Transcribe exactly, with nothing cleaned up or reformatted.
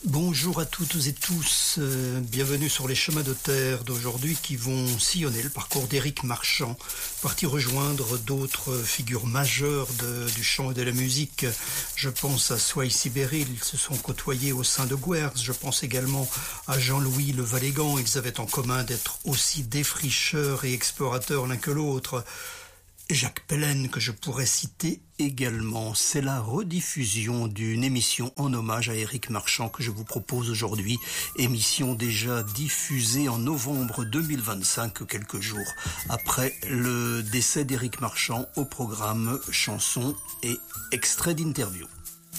Bonjour à toutes et tous, euh, bienvenue sur les chemins de terre d'aujourd'hui qui vont sillonner le parcours d'Éric Marchand, parti rejoindre d'autres figures majeures de, du chant et de la musique. Je pense à Swayze Berry, ils se sont côtoyés au sein de Guers. Je pense également à Jean-Louis Le Valégant, ils avaient en commun d'être aussi défricheurs et explorateurs l'un que l'autre. Jacques Pellen, que je pourrais citer également. C'est la rediffusion d'une émission en hommage à Éric Marchand que je vous propose aujourd'hui. Émission déjà diffusée en novembre deux mille vingt-cinq, quelques jours après le décès d'Éric Marchand, au programme chansons et extraits d'interviews.